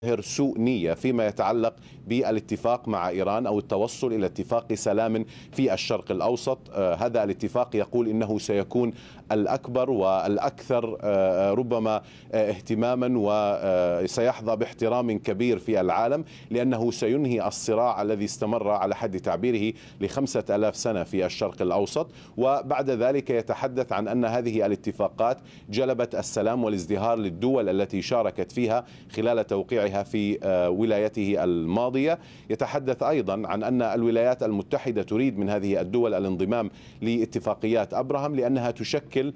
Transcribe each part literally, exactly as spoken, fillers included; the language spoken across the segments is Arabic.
سوء نية فيما يتعلق بالاتفاق مع إيران أو التوصل إلى اتفاق سلام في الشرق الأوسط. آه هذا الاتفاق يقول إنه سيكون الأكبر والأكثر آه ربما آه اهتماما وسيحظى باحترام كبير في العالم، لأنه سينهي الصراع الذي استمر على حد تعبيره لخمسة آلاف سنة في الشرق الأوسط. وبعد ذلك يتحدث عن أن هذه الاتفاقات جلبت السلام والازدهار للدول التي شاركت فيها خلال توقيعها في ولايته الماضية. يتحدث أيضا عن أن الولايات المتحدة تريد من هذه الدول الانضمام لاتفاقيات أبراهام لأنها تشكل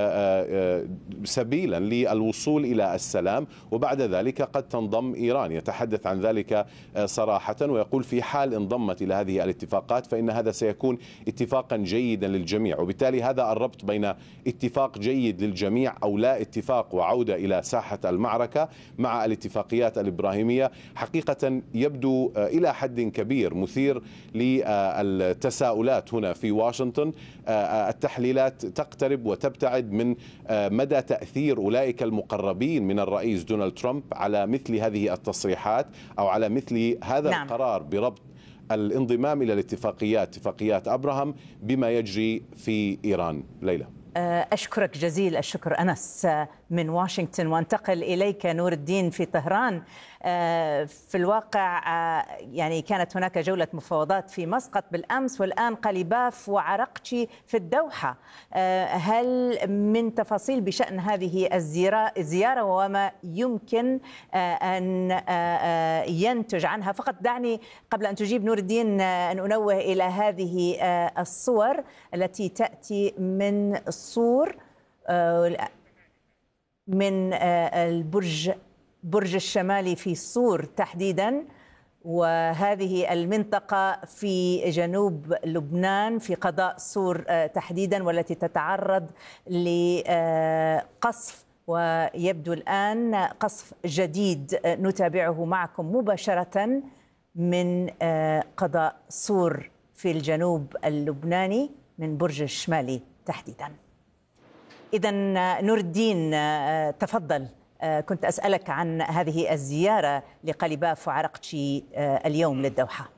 سبيلا للوصول إلى السلام، وبعد ذلك قد تنضم إيران. يتحدث عن ذلك صراحة ويقول في حال انضمت إلى هذه الاتفاقات فإن هذا سيكون اتفاقا جيدا للجميع. وبالتالي هذا الربط بين اتفاق جيد للجميع أو لا اتفاق وعودة إلى ساحة المعركة مع الاتفاقيات الإبراهيمية حقيقة يبدو إلى حد كبير مثير للتساؤلات هنا في واشنطن. التحليلات تقترب وتبتعد من مدى تأثير أولئك المقربين من الرئيس دونالد ترامب على مثل هذه التصريحات أو على مثل هذا نعم. القرار بربط الانضمام إلى الاتفاقيات اتفاقيات أبراهام بما يجري في إيران. ليلى، أشكرك جزيل الشكر أنس من واشنطن، وانتقل إليك نور الدين في طهران. في الواقع يعني كانت هناك جولة مفاوضات في مسقط بالأمس، والآن قليباف وعرقتشي في الدوحة. هل من تفاصيل بشأن هذه الزيارة وما يمكن أن ينتج عنها؟ فقط دعني قبل أن تجيب نور الدين أن أنوه إلى هذه الصور التي تأتي من الصور من البرج برج الشمالي في صور تحديدا، وهذه المنطقة في جنوب لبنان في قضاء صور تحديدا، والتي تتعرض لقصف، ويبدو الآن قصف جديد نتابعه معكم مباشرة من قضاء صور في الجنوب اللبناني من برج الشمالي تحديدا. إذن نور الدين تفضل، كنت أسألك عن هذه الزيارة لقليباف وعرقتشي اليوم للدوحة.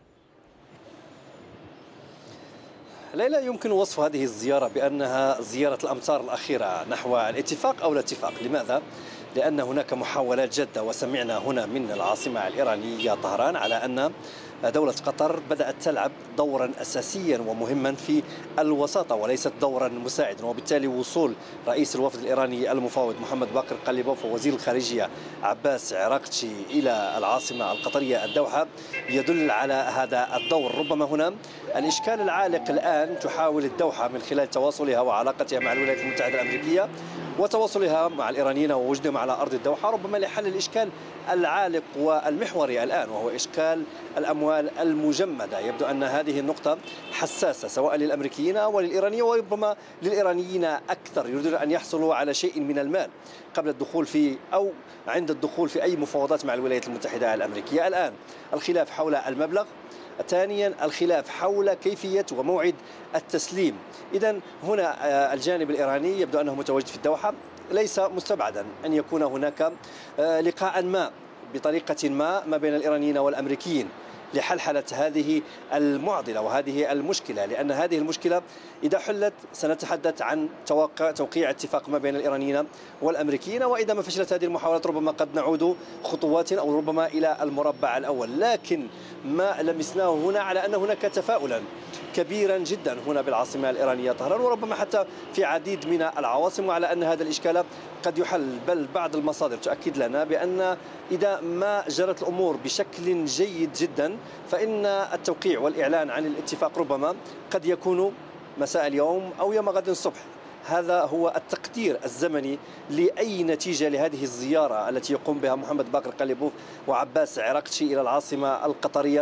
ليلى، يمكن وصف هذه الزيارة بأنها زيارة الأمتار الأخيرة نحو الاتفاق أو الاتفاق. لماذا؟ لأن هناك محاولات جادة، وسمعنا هنا من العاصمة الإيرانية طهران على أن دولة قطر بدأت تلعب دورا أساسيا ومهما في الوساطة وليست دورا مساعدا، وبالتالي وصول رئيس الوفد الإيراني المفاوض محمد باقر قليباف ووزير الخارجية عباس عراقتشي إلى العاصمة القطرية الدوحة يدل على هذا الدور. ربما هنا الإشكال العالق الآن تحاول الدوحة من خلال تواصلها وعلاقتها مع الولايات المتحدة الأمريكية وتواصلها مع الإيرانيين ووجودهم على أرض الدوحة ربما لحل الإشكال العالق والمحوري الآن، وهو إشكال الأموال المجمدة. يبدو أن هذه النقطة حساسة سواء للأمريكيين وللإيرانيين، وربما للإيرانيين أكثر، يريدون أن يحصلوا على شيء من المال قبل الدخول في أو عند الدخول في أي مفاوضات مع الولايات المتحدة الأمريكية. الآن الخلاف حول المبلغ، ثانيا الخلاف حول كيفية وموعد التسليم. إذن هنا الجانب الإيراني يبدو أنه متواجد في الدوحة، ليس مستبعدا أن يكون هناك لقاء ما بطريقة ما ما بين الإيرانيين والأمريكيين لحلحلة هذه المعضلة وهذه المشكلة، لأن هذه المشكلة إذا حلت سنتحدث عن توقع توقيع اتفاق ما بين الإيرانيين والأمريكيين، وإذا ما فشلت هذه المحاولات ربما قد نعود خطوات أو ربما إلى المربع الأول. لكن ما لمسناه هنا على أن هناك تفاؤلا كبيرا جدا هنا بالعاصمة الإيرانية طهران، وربما حتى في عديد من العواصم، وعلى أن هذا الإشكال قد يحل. بل بعض المصادر تؤكد لنا بأن إذا ما جرت الأمور بشكل جيد جدا فإن التوقيع والإعلان عن الاتفاق ربما قد يكون مساء اليوم أو يوم غد الصبح. هذا هو التقدير الزمني لأي نتيجة لهذه الزيارة التي يقوم بها محمد باقر قليباف وعباس عراقتشي إلى العاصمة القطرية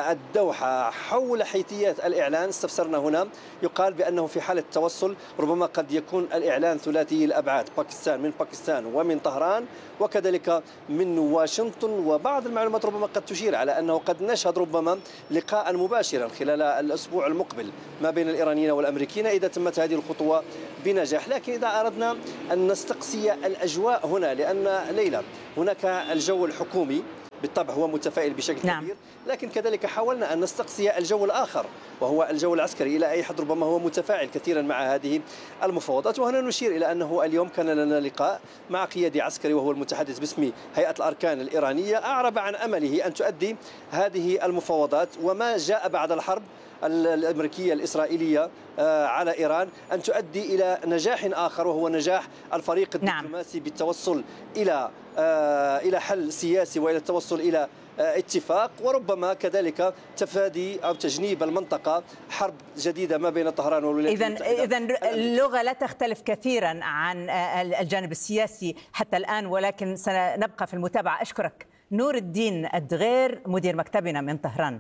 الدوحة. حول حيثيات الإعلان استفسرنا هنا، يقال بأنه في حالة التوصل ربما قد يكون الإعلان ثلاثي الأبعاد، باكستان من باكستان ومن طهران وكذلك من واشنطن، وبعض المعلومات ربما قد تشير على أنه قد نشهد ربما لقاء مباشرا خلال الأسبوع المقبل ما بين الإيرانيين والأمريكيين إذا تمت هذه الخطوة بنجاح. لكن إذا أردنا أن نستقصي الأجواء هنا، لأن ليلى هناك الجو الحكومي بالطبع هو متفائل بشكل نعم. كبير، لكن كذلك حاولنا أن نستقصي الجو الآخر وهو الجو العسكري. إلى أي حد ربما هو متفاعل كثيرا مع هذه المفاوضات. وهنا نشير إلى أنه اليوم كان لنا لقاء مع قيادي عسكري وهو المتحدث باسم هيئة الأركان الإيرانية، أعرب عن أمله أن تؤدي هذه المفاوضات وما جاء بعد الحرب الأمريكية الإسرائيلية على إيران أن تؤدي إلى نجاح آخر، وهو نجاح الفريق الدبلوماسي نعم. بالتوصل إلى إلى حل سياسي وإلى التوصل إلى اتفاق، وربما كذلك تفادي أو تجنيب المنطقة حرب جديدة ما بين طهران والولايات المتحدة. إذن اللغة لا تختلف كثيرا عن الجانب السياسي حتى الآن، ولكن سنبقى في المتابعة. أشكرك نور الدين الدغير مدير مكتبنا من طهران.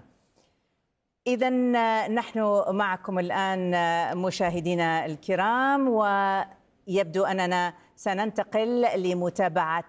إذن نحن معكم الآن مشاهدينا الكرام، ويبدو أننا سننتقل لمتابعة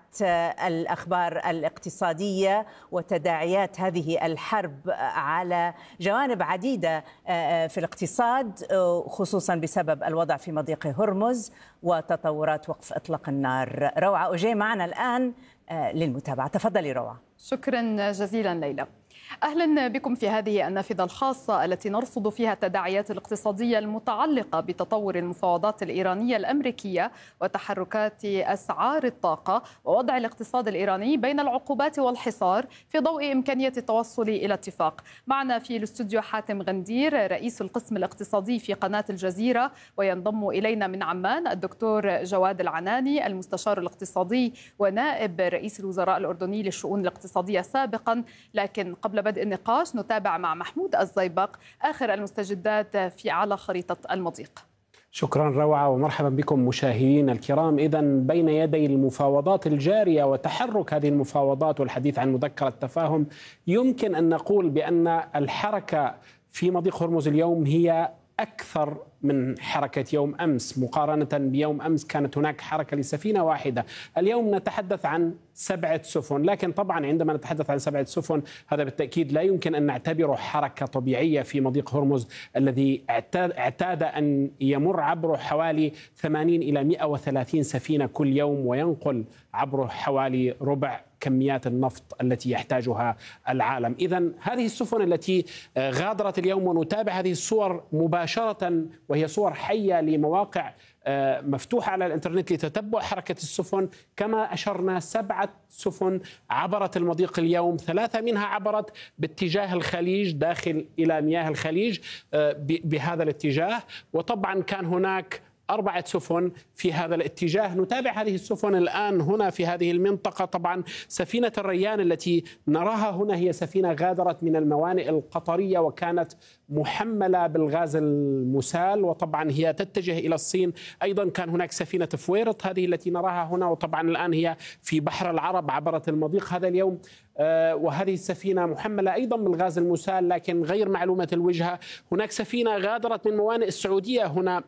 الأخبار الاقتصادية وتداعيات هذه الحرب على جوانب عديدة في الاقتصاد، خصوصا بسبب الوضع في مضيق هرمز وتطورات وقف إطلاق النار. روعة أوجي معنا الآن للمتابعة. تفضلي روعة. شكرا جزيلا ليلى. أهلا بكم في هذه النافذة الخاصة التي نرصد فيها التداعيات الاقتصادية المتعلقة بتطور المفاوضات الإيرانية الأمريكية وتحركات أسعار الطاقة ووضع الاقتصاد الإيراني بين العقوبات والحصار في ضوء إمكانية التوصل إلى اتفاق. معنا في الاستوديو حاتم غندير رئيس القسم الاقتصادي في قناة الجزيرة، وينضم إلينا من عمان الدكتور جواد العناني المستشار الاقتصادي ونائب رئيس الوزراء الأردني للشؤون الاقتصادية سابقا. لكن قبل بدء النقاش نتابع مع محمود الزيبق آخر المستجدات في على خريطة المضيق. شكرا روعة ومرحبا بكم مشاهدينا الكرام. إذن بين يدي المفاوضات الجارية وتحرك هذه المفاوضات والحديث عن مذكرة تفاهم، يمكن أن نقول بأن الحركة في مضيق هرمز اليوم هي أكثر من حركة يوم أمس. مقارنة بيوم أمس كانت هناك حركة لسفينة واحدة، اليوم نتحدث عن سبعة سفن. لكن طبعا عندما نتحدث عن سبعة سفن هذا بالتأكيد لا يمكن أن نعتبره حركة طبيعية في مضيق هرمز الذي اعتاد, اعتاد أن يمر عبره حوالي ثمانين إلى مئة وثلاثين سفينة كل يوم، وينقل عبره حوالي ربع كميات النفط التي يحتاجها العالم. إذن هذه السفن التي غادرت اليوم، ونتابع هذه الصور مباشرة وهي صور حية لمواقع مفتوحة على الإنترنت لتتبع حركة السفن. كما أشرنا سبعة سفن عبرت المضيق اليوم، ثلاثة منها عبرت باتجاه الخليج داخل إلى مياه الخليج بهذا الاتجاه، وطبعا كان هناك أربعة سفن في هذا الاتجاه. نتابع هذه السفن الآن هنا في هذه المنطقة. طبعا سفينة الريان التي نراها هنا هي سفينة غادرت من الموانئ القطرية وكانت محملة بالغاز المسال، وطبعا هي تتجه إلى الصين. أيضا كان هناك سفينة فويرط هذه التي نراها هنا، وطبعا الآن هي في بحر العرب عبرت المضيق هذا اليوم، وهذه السفينة محملة أيضا بالغاز المسال لكن غير معلومة الوجهة. هناك سفينة غادرت من موانئ السعودية هنا،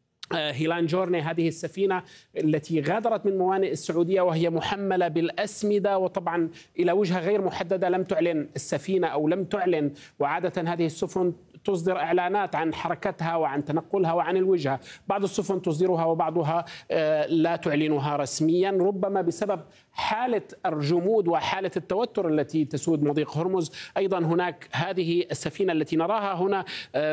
هيلان جورني، هذه السفينة التي غادرت من موانئ السعودية وهي محملة بالأسمدة، وطبعا إلى وجهة غير محددة. لم تعلن السفينة أو لم تعلن، وعادة هذه السفن تصدر إعلانات عن حركتها وعن تنقلها وعن الوجهة. بعض السفن تصدرها وبعضها لا تعلنها رسميا، ربما بسبب حالة الجمود وحالة التوتر التي تسود مضيق هرمز. أيضا هناك هذه السفينة التي نراها هنا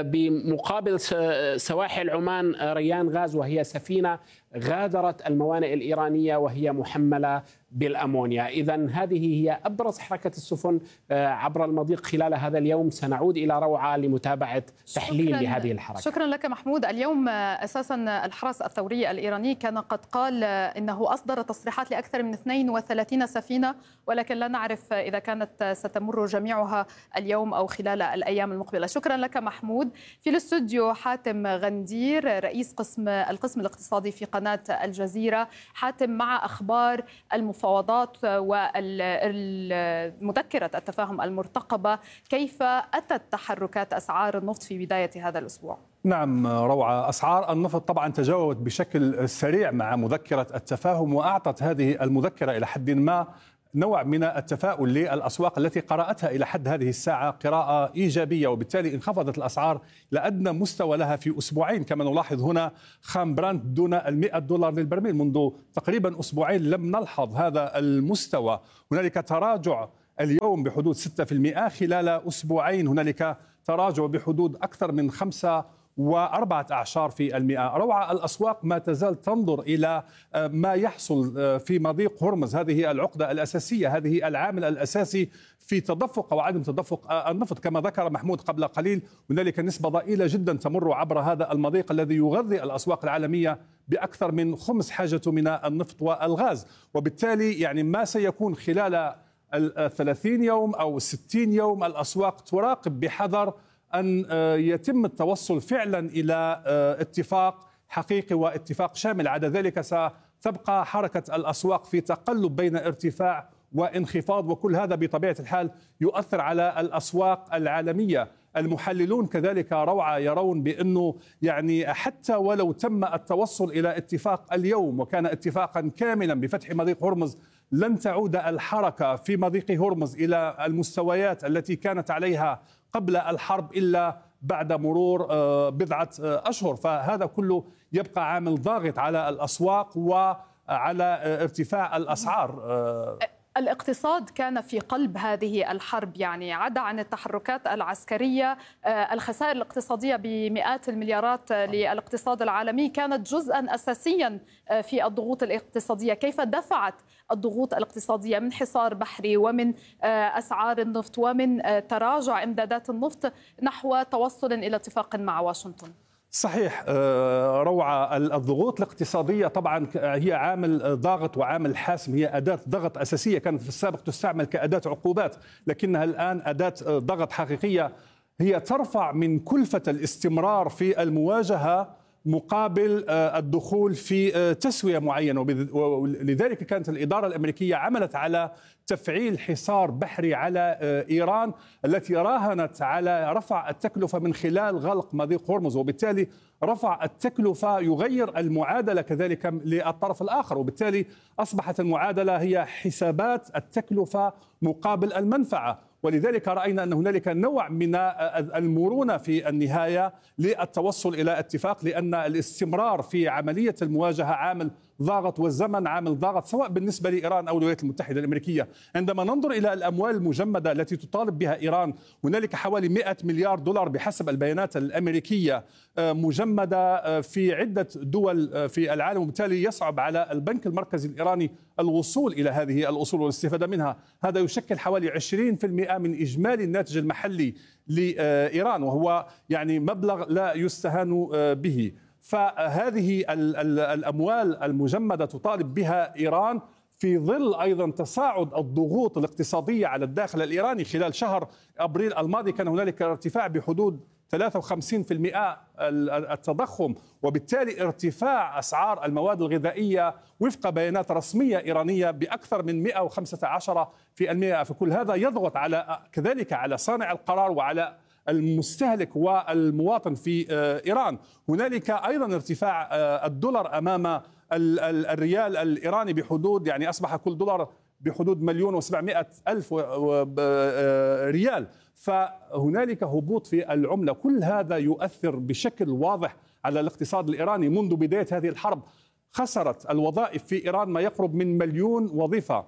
بمقابل سواحل عمان ريان غاز، وهي سفينة غادرت الموانئ الإيرانية وهي محملة بالأمونيا. إذن هذه هي أبرز حركة السفن عبر المضيق خلال هذا اليوم. سنعود إلى روعة لمتابعة تحليل لهذه الحركة. شكرا لك محمود. اليوم أساسا الحرس الثوري الإيراني كان قد قال إنه أصدر تصريحات لأكثر من اثنين وثلاثين سفينة، ولكن لا نعرف إذا كانت ستمر جميعها اليوم أو خلال الأيام المقبلة. شكرا لك محمود. في الاستوديو حاتم غندير رئيس قسم القسم الاقتصادي في قناة الجزيرة. حاتم، مع أخبار المفاوضات ومذكرة التفاهم المرتقبة، كيف أتت تحركات أسعار النفط في بداية هذا الأسبوع؟ نعم روعة، أسعار النفط طبعا تجاوبت بشكل سريع مع مذكرة التفاهم، وأعطت هذه المذكرة إلى حد ما نوع من التفاؤل للأسواق التي قرأتها إلى حد هذه الساعة قراءة إيجابية، وبالتالي انخفضت الأسعار لأدنى مستوى لها في أسبوعين. كما نلاحظ هنا خام براند دون المئة دولار للبرميل، منذ تقريبا أسبوعين لم نلحظ هذا المستوى. هنالك تراجع اليوم بحدود ستة بالمئة، خلال أسبوعين هنالك تراجع بحدود أكثر من خمسة وأربعة أعشار في المئة. روعة، الأسواق ما تزال تنظر إلى ما يحصل في مضيق هرمز، هذه العقدة الأساسية، هذه العامل الأساسي في تدفق أو عدم تدفق النفط. كما ذكر محمود قبل قليل، هنالك نسبة ضئيلة جدا تمر عبر هذا المضيق الذي يغذي الأسواق العالمية بأكثر من خمس حاجته من النفط والغاز. وبالتالي يعني ما سيكون خلال الثلاثين يوم أو الستين يوم، الأسواق تراقب بحذر أن يتم التوصل فعلا إلى اتفاق حقيقي واتفاق شامل. عدا ذلك ستبقى حركة الأسواق في تقلب بين ارتفاع وانخفاض، وكل هذا بطبيعة الحال يؤثر على الأسواق العالمية. المحللون كذلك روعة يرون بأنه يعني حتى ولو تم التوصل إلى اتفاق اليوم وكان اتفاقا كاملا بفتح مضيق هرمز، لن تعود الحركة في مضيق هرمز إلى المستويات التي كانت عليها قبل الحرب إلا بعد مرور بضعة أشهر. فهذا كله يبقى عامل ضاغط على الأسواق وعلى ارتفاع الأسعار. الاقتصاد كان في قلب هذه الحرب، يعني عدا عن التحركات العسكرية، الخسائر الاقتصادية بمئات المليارات للاقتصاد العالمي كانت جزءا أساسيا في الضغوط الاقتصادية. كيف دفعت الضغوط الاقتصادية من حصار بحري ومن أسعار النفط ومن تراجع إمدادات النفط نحو توصل إلى اتفاق مع واشنطن؟ صحيح روعة، الضغوط الاقتصادية طبعا هي عامل ضاغط وعامل حاسم، هي أداة ضغط أساسية، كانت في السابق تستعمل كأداة عقوبات، لكنها الآن أداة ضغط حقيقية. هي ترفع من كلفة الاستمرار في المواجهة مقابل الدخول في تسوية معينة، ولذلك كانت الإدارة الأمريكية عملت على تفعيل حصار بحري على إيران التي راهنت على رفع التكلفة من خلال غلق مضيق هرمز، وبالتالي رفع التكلفة يغير المعادلة كذلك للطرف الآخر، وبالتالي أصبحت المعادلة هي حسابات التكلفة مقابل المنفعة. ولذلك رأينا أن هنالك نوع من المرونة في النهاية للتوصل إلى اتفاق، لأن الاستمرار في عملية المواجهة عامل ضاغط، والزمن عامل ضاغط سواء بالنسبة لإيران أو الولايات المتحدة الأمريكية. عندما ننظر إلى الأموال المجمدة التي تطالب بها إيران، هنالك حوالي مئة مليار دولار بحسب البيانات الأمريكية مجمدة في عدة دول في العالم، وبالتالي يصعب على البنك المركزي الإيراني الوصول إلى هذه الأصول والاستفادة منها. هذا يشكل حوالي عشرين بالمئة من إجمالي الناتج المحلي لإيران، وهو يعني مبلغ لا يستهان به. فهذه الأموال المجمدة تطالب بها إيران في ظل أيضا تصاعد الضغوط الاقتصادية على الداخل الإيراني. خلال شهر أبريل الماضي كان هنالك ارتفاع بحدود ثلاثة وخمسين بالمئة التضخم، وبالتالي ارتفاع أسعار المواد الغذائية وفق بيانات رسمية إيرانية بأكثر من مئة وخمسة عشر بالمئة. فكل هذا يضغط على كذلك على صانع القرار وعلى المستهلك والمواطن في إيران. هنالك أيضا ارتفاع الدولار أمام الريال الإيراني بحدود، يعني أصبح كل دولار بحدود مليون وسبعمائة ألف ريال، فهنالك هبوط في العملة. كل هذا يؤثر بشكل واضح على الاقتصاد الإيراني. منذ بداية هذه الحرب خسرت الوظائف في إيران ما يقرب من مليون وظيفة،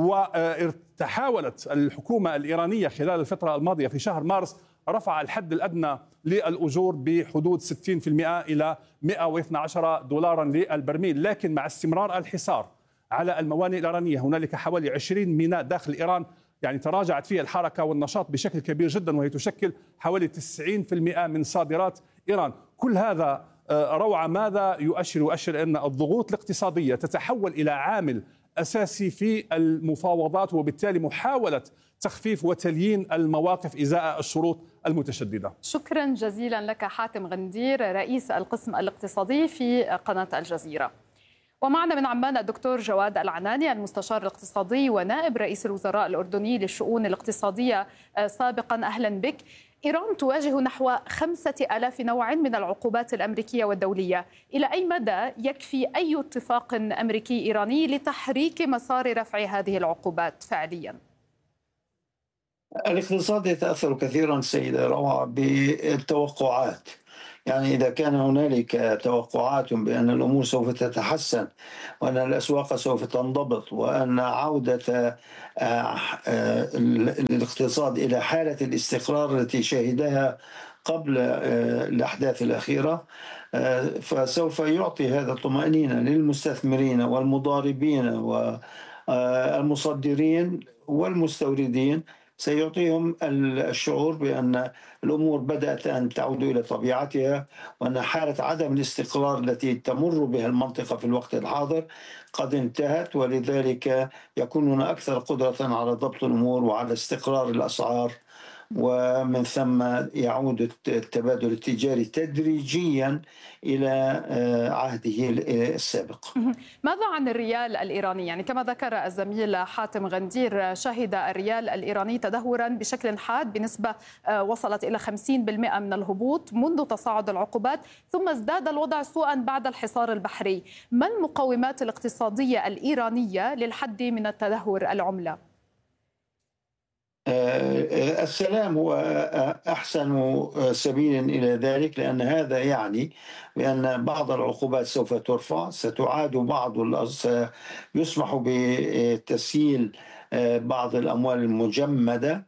وتحاولت الحكومة الإيرانية خلال الفترة الماضية في شهر مارس رفع الحد الأدنى للأجور بحدود ستين بالمئة إلى مئة واثني عشر دولارا للبرميل، لكن مع استمرار الحصار على الموانئ الإيرانية هنالك حوالي عشرين ميناء داخل إيران يعني تراجعت فيها الحركة والنشاط بشكل كبير جدا، وهي تشكل حوالي تسعين بالمئة من صادرات إيران. كل هذا روعة ماذا يؤشر؟ يؤشر أن الضغوط الاقتصادية تتحول إلى عامل أساسي في المفاوضات، وبالتالي محاولة تخفيف وتليين المواقف إزاء الشروط المتشددة. شكرا جزيلا لك حاتم غندير، رئيس القسم الاقتصادي في قناة الجزيرة. ومعنا من عمان الدكتور جواد العناني، المستشار الاقتصادي ونائب رئيس الوزراء الأردني للشؤون الاقتصادية سابقا. أهلا بك. إيران تواجه نحو خمسة آلاف نوع من العقوبات الأمريكية والدولية، إلى أي مدى يكفي أي اتفاق أمريكي إيراني لتحريك مسار رفع هذه العقوبات فعليا؟ الاقتصاد يتأثر كثيرا سيدة روعة بالتوقعات، يعني إذا كان هنالك توقعات بأن الأمور سوف تتحسن وأن الأسواق سوف تنضبط وأن عودة الاقتصاد إلى حالة الاستقرار التي شهدها قبل الأحداث الأخيرة، فسوف يعطي هذا الطمأنينة للمستثمرين والمضاربين والمصدرين والمستوردين، سيعطيهم الشعور بأن الأمور بدأت أن تعود إلى طبيعتها، وأن حالة عدم الاستقرار التي تمر بها المنطقة في الوقت الحاضر قد انتهت، ولذلك يكونون أكثر قدرة على ضبط الأمور وعلى استقرار الأسعار، ومن ثم يعود التبادل التجاري تدريجيا إلى عهده السابق. ماذا عن الريال الإيراني؟ يعني كما ذكر الزميل حاتم غندير، شهد الريال الإيراني تدهورا بشكل حاد بنسبة وصلت إلى خمسين بالمئة من الهبوط منذ تصاعد العقوبات، ثم ازداد الوضع سوءا بعد الحصار البحري. ما المقومات الاقتصادية الإيرانية للحد من التدهور العملة؟ السلام هو أحسن سبيل إلى ذلك، لأن هذا يعني بأن بعض العقوبات سوف ترفع، ستعاد بعض يسمح بتسييل بعض الأموال المجمدة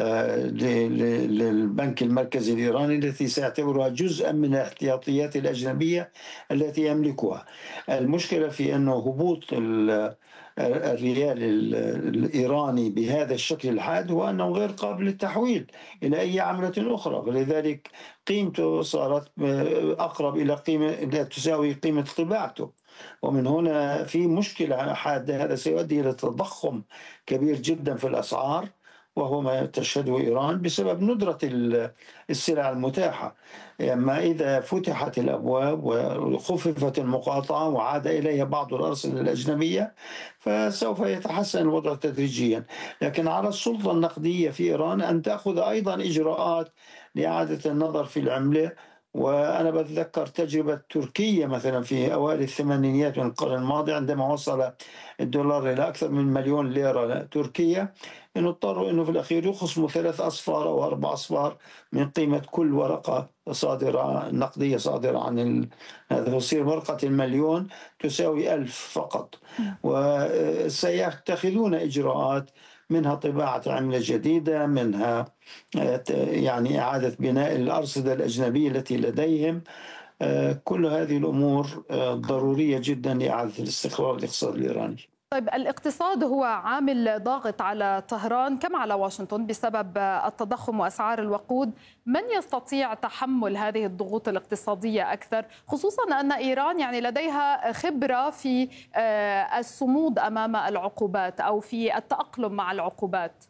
للبنك المركزي الإيراني التي سيعتبرها جزءا من الاحتياطيات الأجنبية التي يملكها. المشكلة في أنه هبوط الريال الإيراني بهذا الشكل الحاد هو أنه غير قابل للتحويل إلى أي عملة أخرى، ولذلك قيمته صارت أقرب إلى قيمة لا تساوي قيمة طباعته، ومن هنا في مشكلة حادة. هذا سيؤدي إلى تضخم كبير جدا في الأسعار، وهو ما تشهده إيران بسبب ندرة السلع المتاحة. أما إذا فتحت الأبواب وخففت المقاطعة وعاد إليها بعض الأرصدة الأجنبية فسوف يتحسن الوضع تدريجيا، لكن على السلطة النقدية في إيران أن تأخذ أيضا إجراءات لإعادة النظر في العملة. وأنا بتذكر تجربة تركيا مثلا في أوائل الثمانينيات من القرن الماضي، عندما وصل الدولار إلى أكثر من مليون ليرة تركيا، إنه اضطروا إنه في الأخير يخصموا ثلاث أصفار أو أربع أصفار من قيمة كل ورقة صادرة نقدية صادرة عن هذا، وتصير ورقة المليون تساوي ألف فقط. وسيتخذون إجراءات، منها طباعة عملة جديدة، منها يعني إعادة بناء الأرصدة الأجنبية التي لديهم. كل هذه الأمور ضرورية جدا لإعادة الاستقرار الاقتصادي الإيراني. طيب، الاقتصاد هو عامل ضاغط على طهران كما على واشنطن بسبب التضخم وأسعار الوقود. من يستطيع تحمل هذه الضغوط الاقتصادية أكثر، خصوصا أن إيران يعني لديها خبرة في الصمود أمام العقوبات أو في التأقلم مع العقوبات؟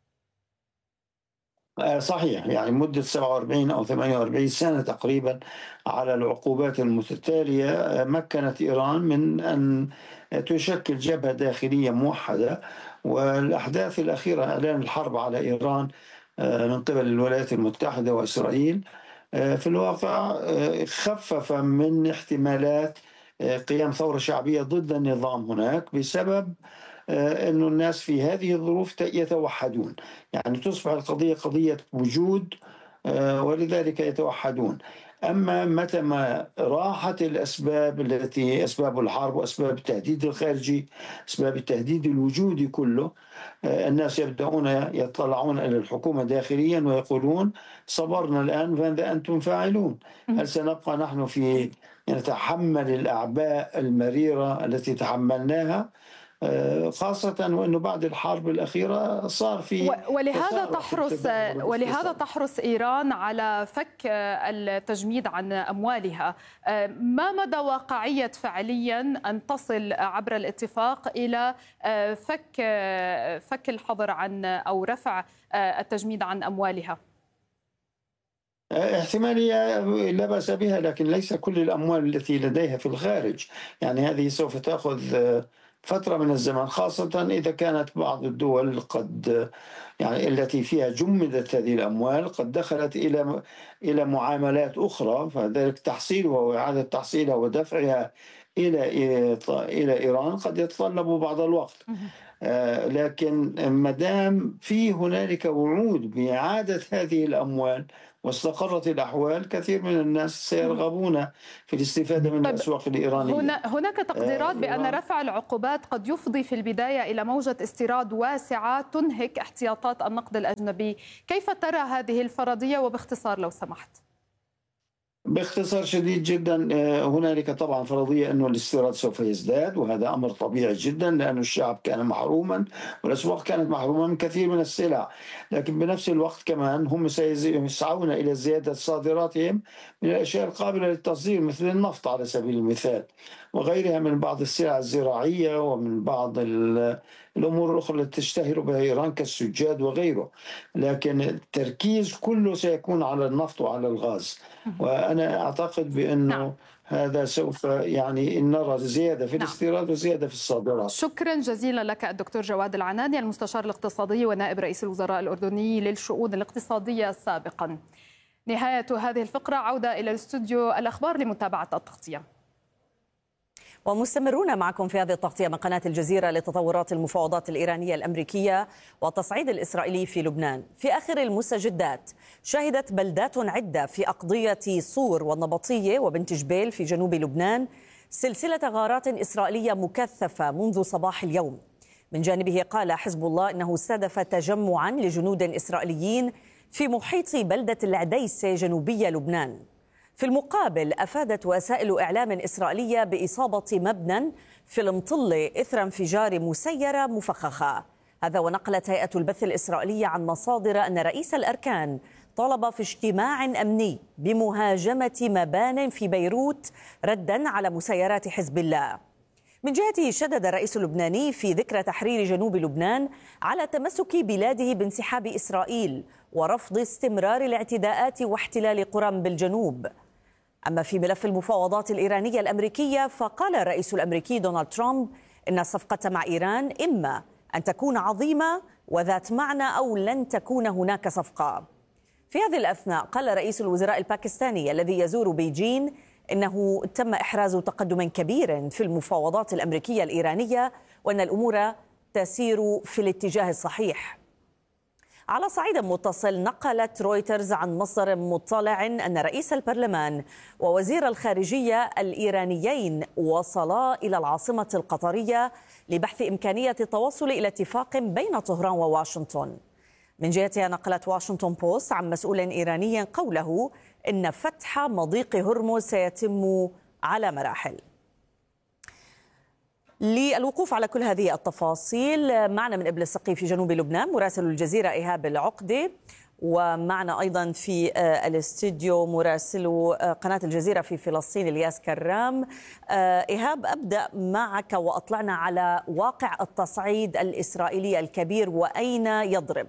صحيح، يعني مدة سبعة وأربعين أو ثمانية وأربعين سنة تقريبا على العقوبات المتتالية مكنت إيران من أن تشكل جبهة داخلية موحدة. والأحداث الأخيرة، إعلان الحرب على إيران من قبل الولايات المتحدة وإسرائيل، في الواقع خفف من احتمالات قيام ثورة شعبية ضد النظام هناك، بسبب أن الناس في هذه الظروف يتوحدون، يعني تصبح القضية قضية وجود، ولذلك يتوحدون. أما متى ما راحت الأسباب التي أسباب الحرب وأسباب التهديد الخارجي، أسباب التهديد الوجودي كله، الناس يبدأون يطلعون إلى الحكومة داخليا ويقولون صبرنا الآن ماذا أنتم فاعلون؟ هل سنبقى نحن في نتحمل الأعباء المريرة التي تحملناها، خاصة وأنه بعد الحرب الأخيرة صار في ولهذا تحرص ولهذا تحرص إيران على فك التجميد عن أموالها. ما مدى واقعية فعليا أن تصل عبر الاتفاق إلى فك فك الحظر عن أو رفع التجميد عن أموالها؟ احتمالية لا بأس بها، لكن ليس كل الأموال التي لديها في الخارج، يعني هذه سوف تأخذ فترة من الزمن، خاصة إذا كانت بعض الدول قد يعني التي فيها جمدت هذه الأموال قد دخلت إلى إلى معاملات أخرى، فذلك تحصيلها وإعادة تحصيلها ودفعها إلى إلى إيران قد يتطلب بعض الوقت. لكن ما دام في هنالك وعود بإعادة هذه الأموال واستقرت الأحوال، كثير من الناس سيرغبون في الاستفادة من الأسواق الإيرانية. هنا هناك تقديرات بأن رفع العقوبات قد يفضي في البداية إلى موجة استيراد واسعة تنهك احتياطات النقد الأجنبي. كيف ترى هذه الفرضية وباختصار لو سمحت؟ باختصار شديد جدا، هنالك طبعا فرضية أنه الاستيراد سوف يزداد، وهذا أمر طبيعي جدا لأن الشعب كان محروما والأسواق كانت محرومة من كثير من السلع، لكن بنفس الوقت كمان هم سيسعون إلى زيادة صادراتهم من الأشياء القابلة للتصدير مثل النفط على سبيل المثال، وغيرها من بعض السلع الزراعية ومن بعض الأمور الأخرى التي تشتهر بها إيران كالسجاد وغيره. لكن التركيز كله سيكون على النفط وعلى الغاز، وأنا أعتقد بأنه نعم. هذا سوف يعني نرى زيادة في الاستيراد نعم. وزيادة في الصادرات. شكرا جزيلا لك الدكتور جواد العناني، المستشار الاقتصادي ونائب رئيس الوزراء الأردني للشؤون الاقتصادية سابقا. نهاية هذه الفقرة، عودة إلى الاستوديو الأخبار لمتابعة التغطية. ومستمرون معكم في هذه التغطية من قناة الجزيرة لتطورات المفاوضات الإيرانية الأمريكية والتصعيد الإسرائيلي في لبنان. في آخر المستجدات شهدت بلدات عدة في أقضية صور والنبطية وبنت جبيل في جنوب لبنان سلسلة غارات إسرائيلية مكثفة منذ صباح اليوم. من جانبه قال حزب الله إنه استهدف تجمعا لجنود إسرائيليين في محيط بلدة العديسة جنوبية لبنان. في المقابل أفادت وسائل إعلام إسرائيلية بإصابة مبنى في المطلة إثر انفجار مسيرة مفخخة. هذا ونقلت هيئة البث الإسرائيلية عن مصادر أن رئيس الأركان طالب في اجتماع أمني بمهاجمة مبان في بيروت ردا على مسيرات حزب الله. من جهته شدد الرئيس اللبناني في ذكرى تحرير جنوب لبنان على تمسك بلاده بانسحاب إسرائيل ورفض استمرار الاعتداءات واحتلال قرى بالجنوب. أما في ملف المفاوضات الإيرانية الأمريكية فقال الرئيس الأمريكي دونالد ترامب إن الصفقة مع إيران إما أن تكون عظيمة وذات معنى أو لن تكون هناك صفقة. في هذه الأثناء قال رئيس الوزراء الباكستاني الذي يزور بيجين إنه تم إحراز تقدم كبير في المفاوضات الأمريكية الإيرانية وأن الأمور تسير في الاتجاه الصحيح. على صعيد متصل نقلت رويترز عن مصدر مطلع أن رئيس البرلمان ووزير الخارجية الإيرانيين وصلا إلى العاصمة القطرية لبحث إمكانية التوصل إلى اتفاق بين طهران وواشنطن. من جهتها نقلت واشنطن بوست عن مسؤول إيراني قوله إن فتح مضيق هرمز سيتم على مراحل. للوقوف على كل هذه التفاصيل معنا من إبل السقي في جنوب لبنان مراسل الجزيرة إيهاب العقدي، ومعنا أيضا في الاستوديو مراسل قناة الجزيرة في فلسطين الياس كرام. إيهاب، أبدأ معك وأطلعنا على واقع التصعيد الإسرائيلي الكبير وأين يضرب؟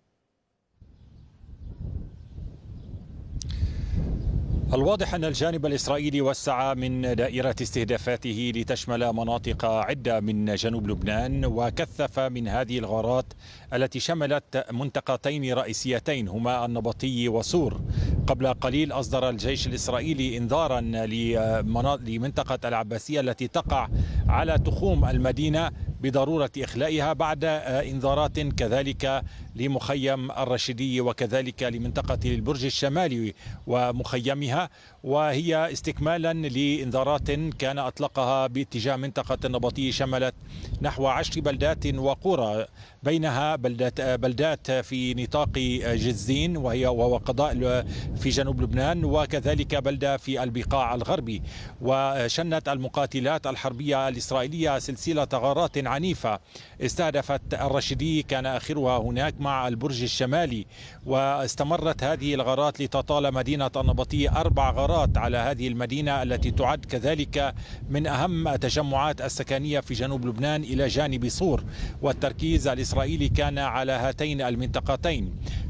الواضح أن الجانب الإسرائيلي وسع من دائرة استهدافاته لتشمل مناطق عدة من جنوب لبنان، وكثف من هذه الغارات التي شملت منطقتين رئيسيتين هما النبطي وصور. قبل قليل أصدر الجيش الإسرائيلي إنذارا لمنطقة العباسية التي تقع على تخوم المدينة بضرورة إخلائها، بعد إنذارات كذلك لمخيم الرشيدية وكذلك لمنطقة البرج الشمالي ومخيمها، وهي استكمالا لإنذارات كان أطلقها باتجاه منطقة النبطي شملت نحو عشر بلدات وقرى، بينها بلدات, بلدات في نطاق جزين وهي وقضاء في جنوب لبنان، وكذلك بلدة في البقاع الغربي. وشنت المقاتلات الحربية الإسرائيلية سلسلة غارات عنيفة استهدفت الرشيدي كان آخرها هناك مع البرج الشمالي، واستمرت هذه الغارات لتطال مدينة النبطي أربع غارات على هذه المدينة التي تعد كذلك من أهم التجمعات السكنية في جنوب لبنان إلى جانب صور، والتركيز الإسرائيلي كان على هاتين المنطقتين.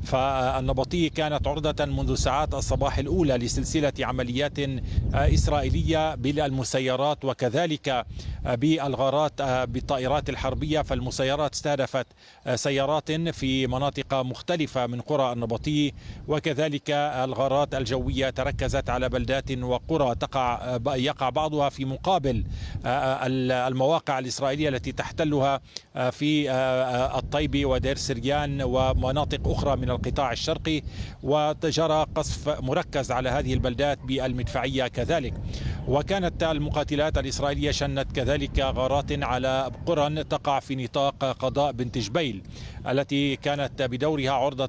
فالنبطي كانت عرضة منذ ساعات الصباح الأولى لسلسلة عمليات إسرائيلية بالمسيرات وكذلك بالغارات بالطائرات الحربية. فالمسيرات استهدفت سيارات في مناطق مختلفة من قرى النبطي، وكذلك الغارات الجوية تركزت على بلدات وقرى تقع يقع بعضها في مقابل المواقع الإسرائيلية التي تحتلها في الطيبي ودير سريان ومناطق أخرى من القطاع الشرقي، وجرى قصف مركز على هذه البلدات بالمدفعية كذلك. وكانت المقاتلات الإسرائيلية شنت كذلك غارات على قرى تقع في نطاق قضاء بنت جبيل التي كانت بدورها عرضة